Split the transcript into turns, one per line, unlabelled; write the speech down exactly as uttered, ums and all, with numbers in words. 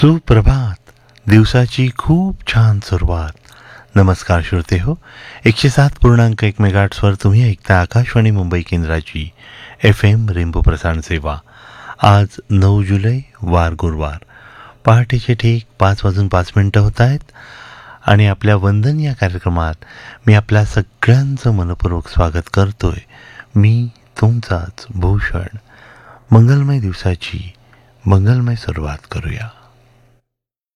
सुप्रभात. दिवसाची खूप छान सुरुवात. नमस्कार श्रोते हो. एकशे सात पूर्णांक एक मेगाट्सवर तुम्ही ऐकता आकाशवाणी मुंबई केंद्राची एफ एम रेनबो प्रसारण सेवा. आज नऊ जुलै वार गुरुवार, पहाटेचे ठीक पाच वाजून पाच मिनटं होत आहेत आणि आपल्या वंदन या कार्यक्रमात मी आपल्या सगळ्यांचं मनपूर्वक स्वागत करतोय. मी तुमचाच भूषण. मंगलमय दिवसाची मंगलमय सुरुवात करूया.